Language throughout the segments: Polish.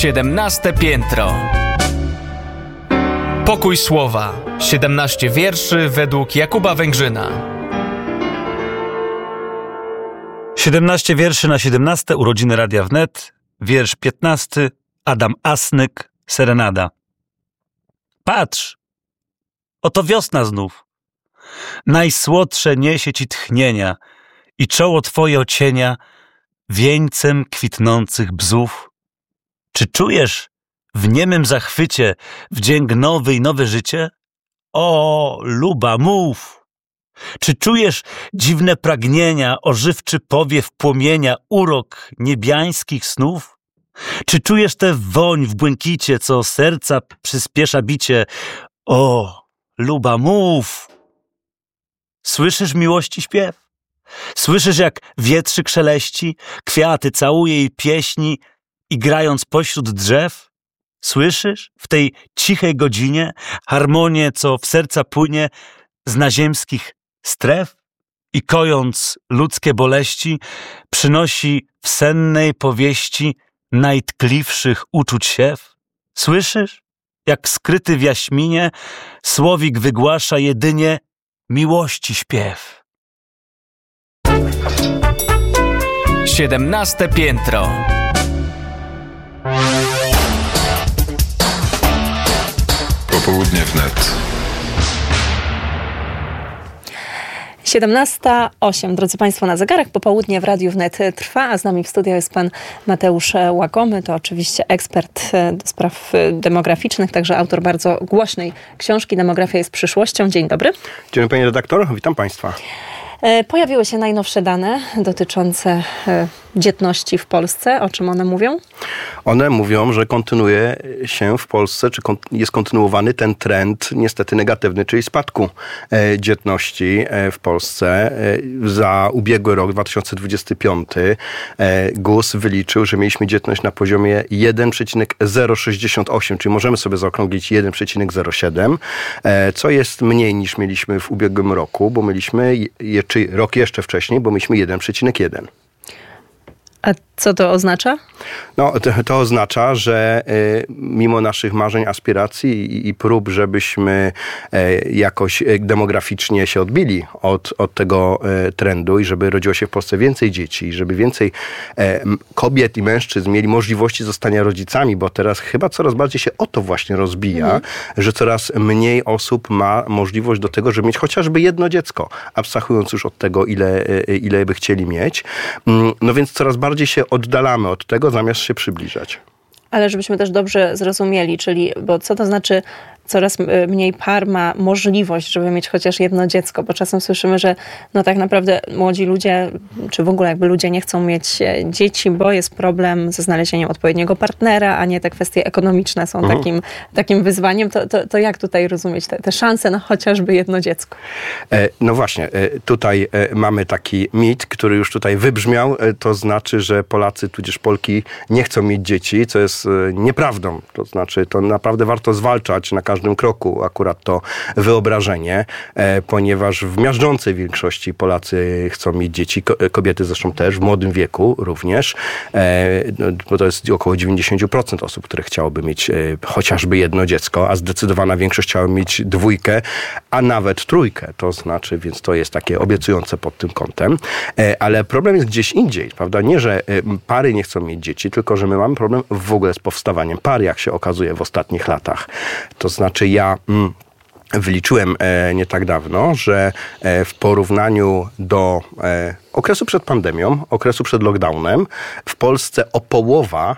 17 piętro. Pokój słowa. 17 wierszy według Jakuba Węgrzyna. 17 wierszy na 17 urodziny Radia Wnet. Wiersz 15. Adam Asnyk, Serenada. Patrz, oto wiosna znów. Najsłodsze niesie ci tchnienia i czoło twoje ocienia wieńcem kwitnących bzów. Czy czujesz w niemym zachwycie wdzięk nowy i nowe życie? O, luba, mów! Czy czujesz dziwne pragnienia, ożywczy powiew płomienia, urok niebiańskich snów? Czy czujesz tę woń w błękicie, co serca przyspiesza bicie? O, luba, mów! Słyszysz miłości śpiew? Słyszysz, jak wietrzyk szeleści, kwiaty całuje jej pieśni i grając pośród drzew? Słyszysz w tej cichej godzinie harmonię, co w serca płynie z naziemskich stref i kojąc ludzkie boleści, przynosi w sennej powieści najtkliwszych uczuć siew? Słyszysz, jak skryty w jaśminie słowik wygłasza jedynie miłości śpiew? 17 piętro. Popołudnie wnet. 17:08. Drodzy Państwo, na zegarach popołudnie w Radiu Wnet trwa, a z nami w studiu jest pan Mateusz Łagomy. To oczywiście ekspert do spraw demograficznych, także autor bardzo głośnej książki Demografia jest przyszłością. Dzień dobry. Dzień dobry, pani redaktor. Witam Państwa. Pojawiły się najnowsze dane dotyczące dzietności w Polsce. O czym one mówią? One mówią, że kontynuuje się w Polsce, czy jest kontynuowany ten trend niestety negatywny, czyli spadku dzietności w Polsce. Za ubiegły rok, 2025, GUS wyliczył, że mieliśmy dzietność na poziomie 1,068, czyli możemy sobie zaokrąglić 1,07, co jest mniej niż mieliśmy w ubiegłym roku, bo mieliśmy, czy rok jeszcze wcześniej, bo mieliśmy 1,1. A co to oznacza? No, to oznacza, że mimo naszych marzeń, aspiracji i prób, żebyśmy jakoś demograficznie się odbili od tego trendu i żeby rodziło się w Polsce więcej dzieci, i żeby więcej kobiet i mężczyzn mieli możliwości zostania rodzicami, bo teraz chyba coraz bardziej się o to właśnie rozbija, że coraz mniej osób ma możliwość do tego, żeby mieć chociażby jedno dziecko, abstrahując już od tego, ile by chcieli mieć. No więc coraz bardziej się oddalamy od tego, zamiast się przybliżać. Ale żebyśmy też dobrze zrozumieli, czyli, bo co to znaczy coraz mniej par ma możliwość, żeby mieć chociaż jedno dziecko, bo czasem słyszymy, że no tak naprawdę młodzi ludzie, czy w ogóle jakby ludzie nie chcą mieć dzieci, bo jest problem ze znalezieniem odpowiedniego partnera, a nie te kwestie ekonomiczne są takim wyzwaniem. To jak tutaj rozumieć te szanse na chociażby jedno dziecko? No właśnie, tutaj mamy taki mit, który już tutaj wybrzmiał, to znaczy, że Polacy, tudzież Polki nie chcą mieć dzieci, co jest nieprawdą. To znaczy, to naprawdę warto zwalczać na każdym kroku akurat to wyobrażenie, ponieważ w miażdżącej większości Polacy chcą mieć dzieci, kobiety zresztą też, w młodym wieku również, bo to jest około 90% osób, które chciałoby mieć chociażby jedno dziecko, a zdecydowana większość chciałaby mieć dwójkę, a nawet trójkę, to znaczy, więc to jest takie obiecujące pod tym kątem, ale problem jest gdzieś indziej, prawda? Nie, że pary nie chcą mieć dzieci, tylko, że my mamy problem w ogóle z powstawaniem par, jak się okazuje w ostatnich latach. To znaczy ja wyliczyłem nie tak dawno, że w porównaniu do okresu przed pandemią, okresu przed lockdownem, w Polsce o połowę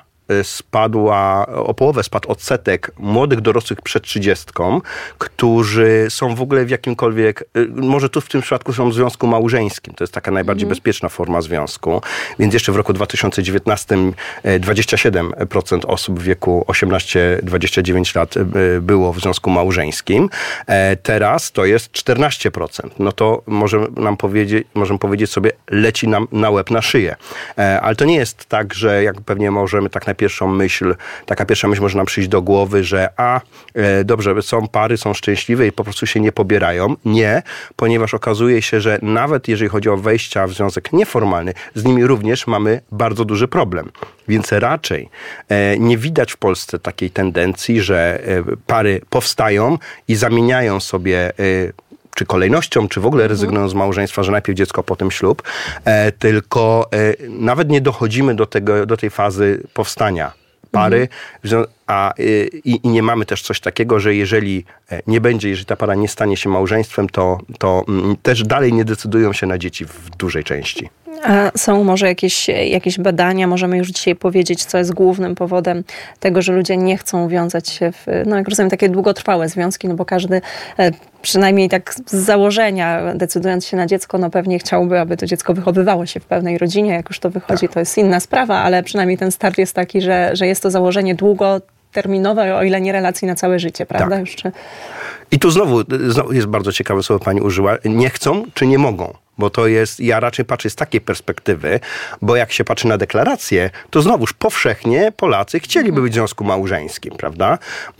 spadł odsetek młodych dorosłych przed 30, którzy są w ogóle w jakimkolwiek, może tu w tym przypadku są w związku małżeńskim. To jest taka najbardziej bezpieczna forma związku. Więc jeszcze w roku 2019 27% osób w wieku 18-29 lat było w związku małżeńskim. Teraz to jest 14%. No to możemy powiedzieć sobie, leci nam na łeb, na szyję. Ale to nie jest tak, że jak pewnie możemy tak taka pierwsza myśl może nam przyjść do głowy, że dobrze, są pary, są szczęśliwe i po prostu się nie pobierają. Nie, ponieważ okazuje się, że nawet jeżeli chodzi o wejścia w związek nieformalny, z nimi również mamy bardzo duży problem. Więc raczej nie widać w Polsce takiej tendencji, że pary powstają i zamieniają sobie czy kolejnością, czy w ogóle rezygnują z małżeństwa, że najpierw dziecko, potem ślub, tylko nawet nie dochodzimy do tej fazy powstania pary, i nie mamy też coś takiego, że jeżeli ta para nie stanie się małżeństwem, to też dalej nie decydują się na dzieci w dużej części. A są może jakieś badania, możemy już dzisiaj powiedzieć, co jest głównym powodem tego, że ludzie nie chcą wiązać się w, jak rozumiem, takie długotrwałe związki, bo każdy przynajmniej tak z założenia, decydując się na dziecko, pewnie chciałby, aby to dziecko wychowywało się w pewnej rodzinie. Jak już to wychodzi, to jest inna sprawa, ale przynajmniej ten start jest taki, że jest to założenie długoterminowe, o ile nie relacji na całe życie, prawda? Tak. I tu znowu jest bardzo ciekawe słowo pani użyła. Nie chcą, czy nie mogą? Bo to jest, ja raczej patrzę z takiej perspektywy, bo jak się patrzy na deklarację, to znowuż powszechnie Polacy chcieliby być w związku małżeńskim, prawda?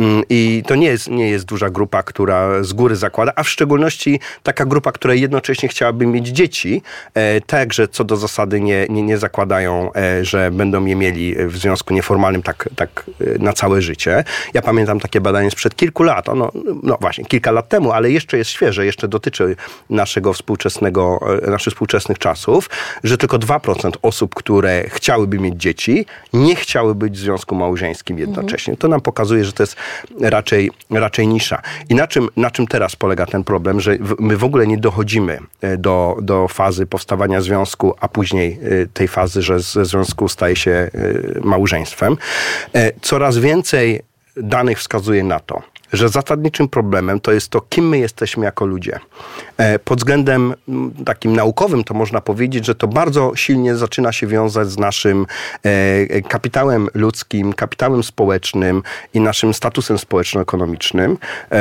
I to nie jest duża grupa, która z góry zakłada, a w szczególności taka grupa, która jednocześnie chciałaby mieć dzieci, także co do zasady nie zakładają, że będą je mieli w związku nieformalnym tak na całe życie. Ja pamiętam takie badanie sprzed kilku lat, właśnie kilka lat temu, ale jeszcze jest świeże, jeszcze dotyczy naszych współczesnych czasów, że tylko 2% osób, które chciałyby mieć dzieci, nie chciały być w związku małżeńskim jednocześnie. To nam pokazuje, że to jest raczej nisza. I na czym teraz polega ten problem, że my w ogóle nie dochodzimy do fazy powstawania związku, a później tej fazy, że ze związku staje się małżeństwem. Coraz więcej danych wskazuje na to, że zasadniczym problemem to jest to, kim my jesteśmy jako ludzie. Pod względem takim naukowym to można powiedzieć, że to bardzo silnie zaczyna się wiązać z naszym kapitałem ludzkim, kapitałem społecznym i naszym statusem społeczno-ekonomicznym,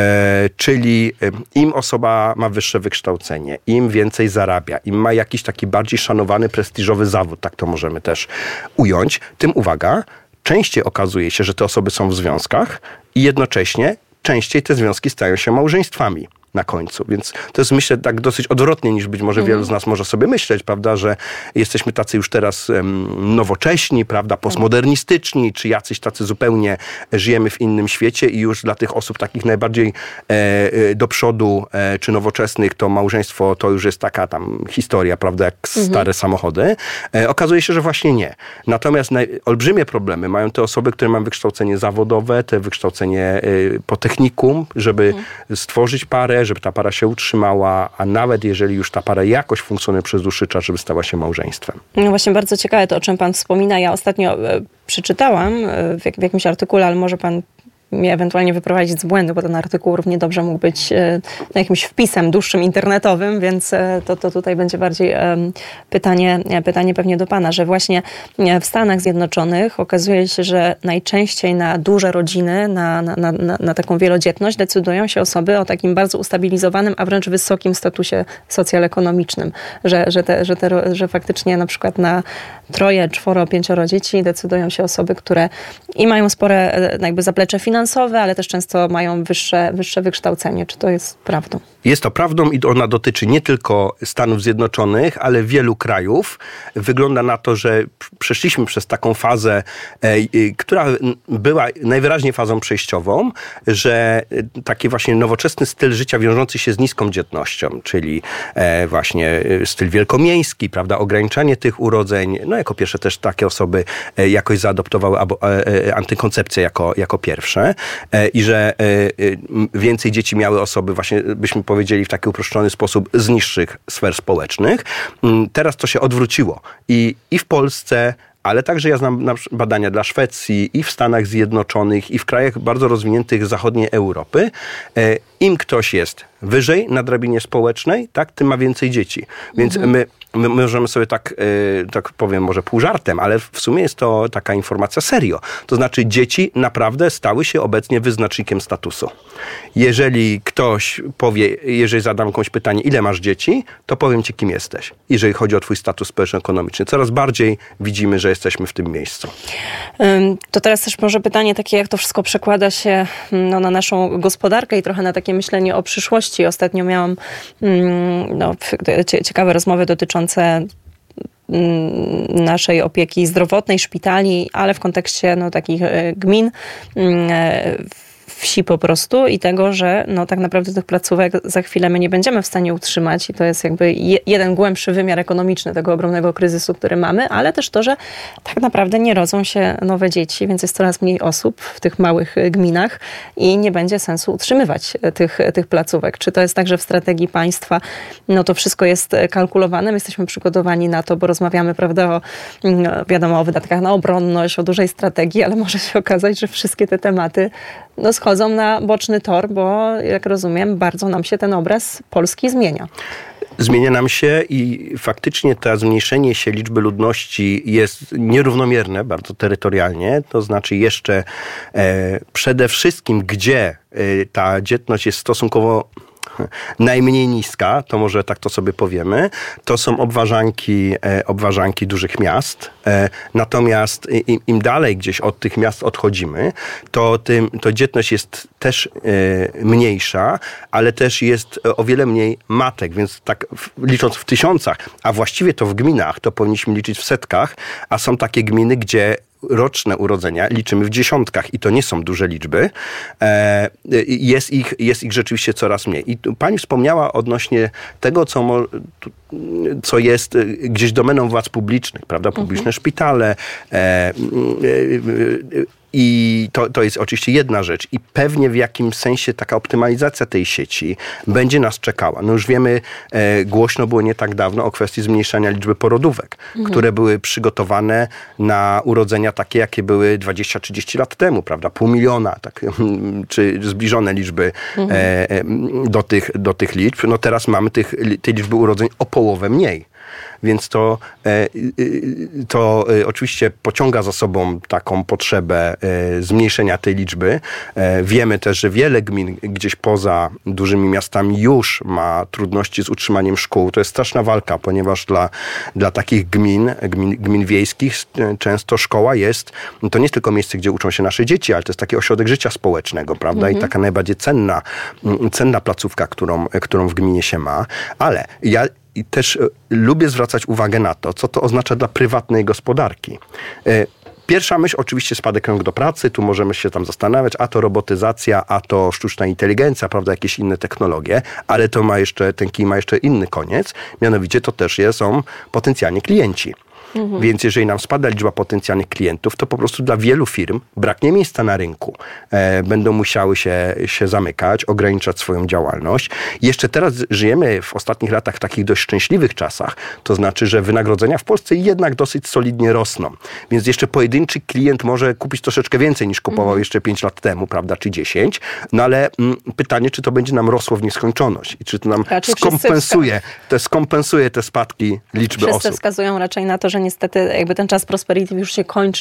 czyli im osoba ma wyższe wykształcenie, im więcej zarabia, im ma jakiś taki bardziej szanowany, prestiżowy zawód, tak to możemy też ująć, tym uwaga, częściej okazuje się, że te osoby są w związkach i jednocześnie częściej te związki stają się małżeństwami na końcu. Więc to jest, myślę, tak dosyć odwrotnie niż być może wielu z nas może sobie myśleć, prawda, że jesteśmy tacy już teraz nowocześni, prawda, postmodernistyczni, czy jacyś tacy zupełnie żyjemy w innym świecie i już dla tych osób takich najbardziej do przodu czy nowoczesnych to małżeństwo to już jest taka tam historia, prawda, jak stare samochody. Okazuje się, że właśnie nie. Natomiast olbrzymie problemy mają te osoby, które mają wykształcenie zawodowe, te wykształcenie po technikum, żeby stworzyć parę, żeby ta para się utrzymała, a nawet jeżeli już ta para jakoś funkcjonuje przez dłuższy czas, żeby stała się małżeństwem. No właśnie, bardzo ciekawe to, o czym pan wspomina. Ja ostatnio przeczytałam w jakimś artykule, ale może pan mnie ewentualnie wyprowadzić z błędu, bo ten artykuł równie dobrze mógł być jakimś wpisem dłuższym internetowym, więc to tutaj będzie bardziej pytanie pewnie do pana, że właśnie w Stanach Zjednoczonych okazuje się, że najczęściej na duże rodziny, na taką wielodzietność decydują się osoby o takim bardzo ustabilizowanym, a wręcz wysokim statusie socjalno-ekonomicznym, że faktycznie na przykład na 3, 4, 5 dzieci decydują się osoby, które i mają spore jakby zaplecze finansowe, ale też często mają wyższe wykształcenie. Czy to jest prawdą? Jest to prawdą i ona dotyczy nie tylko Stanów Zjednoczonych, ale wielu krajów. Wygląda na to, że przeszliśmy przez taką fazę, która była najwyraźniej fazą przejściową, że taki właśnie nowoczesny styl życia wiążący się z niską dzietnością, czyli właśnie styl wielkomiejski, prawda, ograniczanie tych urodzeń. No jako pierwsze też takie osoby jakoś zaadoptowały antykoncepcję jako pierwsze i że więcej dzieci miały osoby właśnie, byśmy powiedzieli w taki uproszczony sposób, z niższych sfer społecznych. Teraz to się odwróciło i w Polsce, ale także ja znam badania dla Szwecji i w Stanach Zjednoczonych i w krajach bardzo rozwiniętych zachodniej Europy. Im ktoś jest wyżej na drabinie społecznej, tak, tym ma więcej dzieci. Więc my możemy sobie tak powiem, może pół żartem, ale w sumie jest to taka informacja serio. To znaczy dzieci naprawdę stały się obecnie wyznacznikiem statusu. Jeżeli ktoś powie, jeżeli zadam jakieś pytanie, ile masz dzieci, to powiem ci, kim jesteś. Jeżeli chodzi o twój status społeczno-ekonomiczny. Coraz bardziej widzimy, że jesteśmy w tym miejscu. To teraz też może pytanie takie, jak to wszystko przekłada się na naszą gospodarkę i trochę na takie myślenie o przyszłości. Ostatnio miałam ciekawe rozmowy dotyczące naszej opieki zdrowotnej, szpitali, ale w kontekście takich gmin, wsi po prostu i tego, że tak naprawdę tych placówek za chwilę my nie będziemy w stanie utrzymać i to jest jakby jeden głębszy wymiar ekonomiczny tego ogromnego kryzysu, który mamy, ale też to, że tak naprawdę nie rodzą się nowe dzieci, więc jest coraz mniej osób w tych małych gminach i nie będzie sensu utrzymywać tych placówek. Czy to jest tak, że w strategii państwa to wszystko jest kalkulowane, my jesteśmy przygotowani na to, bo rozmawiamy, prawda, o wydatkach na obronność, o dużej strategii, ale może się okazać, że wszystkie te tematy schodzą na boczny tor, bo jak rozumiem, bardzo nam się ten obraz Polski zmienia. Zmienia nam się i faktycznie to zmniejszenie się liczby ludności jest nierównomierne, bardzo terytorialnie. To znaczy jeszcze przede wszystkim, gdzie ta dzietność jest stosunkowo najmniej niska, to może tak to sobie powiemy, to są obwarzanki dużych miast. Natomiast im dalej gdzieś od tych miast odchodzimy, to dzietność jest też mniejsza, ale też jest o wiele mniej matek, więc tak licząc w tysiącach, a właściwie to w gminach, to powinniśmy liczyć w setkach, a są takie gminy, gdzie roczne urodzenia liczymy w dziesiątkach i to nie są duże liczby. Jest ich rzeczywiście coraz mniej. I pani wspomniała odnośnie tego, co jest gdzieś domeną władz publicznych, prawda? Publiczne szpitale. I to jest oczywiście jedna rzecz i pewnie w jakimś sensie taka optymalizacja tej sieci będzie nas czekała. No już wiemy, głośno było nie tak dawno o kwestii zmniejszania liczby porodówek, które były przygotowane na urodzenia takie, jakie były 20-30 lat temu, prawda? 500 000, tak, czy zbliżone liczby do tych liczb. No teraz mamy tej liczby urodzeń o połowę mniej. Więc to oczywiście pociąga za sobą taką potrzebę zmniejszenia tej liczby. Wiemy też, że wiele gmin gdzieś poza dużymi miastami już ma trudności z utrzymaniem szkół. To jest straszna walka, ponieważ dla takich gmin wiejskich często szkoła jest, to nie jest tylko miejsce, gdzie uczą się nasze dzieci, ale to jest taki ośrodek życia społecznego, prawda? I taka najbardziej cenna placówka, którą w gminie się ma. Ale ja też lubię zwracać uwagę na to, co to oznacza dla prywatnej gospodarki. Pierwsza myśl oczywiście spadek rąk do pracy, tu możemy się tam zastanawiać, a to robotyzacja, a to sztuczna inteligencja, prawda, jakieś inne technologie, ale ten kij ma jeszcze inny koniec, mianowicie to też są potencjalnie klienci. Więc jeżeli nam spada liczba potencjalnych klientów, to po prostu dla wielu firm braknie miejsca na rynku. Będą musiały się zamykać, ograniczać swoją działalność. Jeszcze teraz żyjemy w ostatnich latach w takich dość szczęśliwych czasach. To znaczy, że wynagrodzenia w Polsce jednak dosyć solidnie rosną. Więc jeszcze pojedynczy klient może kupić troszeczkę więcej niż kupował jeszcze 5 lat temu, prawda, czy 10. No ale pytanie, czy to będzie nam rosło w nieskończoność i czy to nam skompensuje te spadki liczby osób. Wszyscy wskazują raczej na to, że niestety jakby ten czas prosperity już się kończy